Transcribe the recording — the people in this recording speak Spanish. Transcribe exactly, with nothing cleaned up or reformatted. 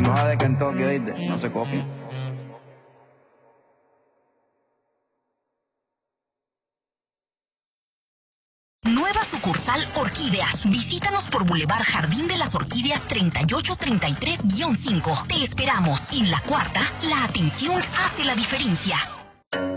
Moja de Kentucky, ¿oíste? No se copia. Nueva sucursal Orquídeas. Visítanos por Boulevard Jardín de las Orquídeas treinta y ocho treinta y tres guión cinco. Te esperamos. En la cuarta, la atención hace la diferencia.